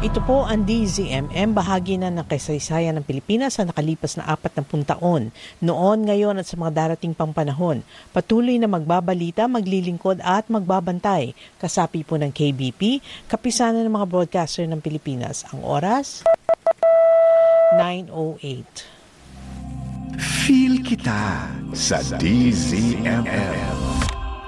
Ito po ang DZMM, bahagi na ng kasaysayan ng Pilipinas sa nakalipas na 40 taon. Noon, ngayon at sa mga darating pang panahon, patuloy na magbabalita, maglilingkod at magbabantay. Kasapi po ng KBP, kapisanan ng mga broadcaster ng Pilipinas. Ang oras, 9:08. Feel kita sa DZMM.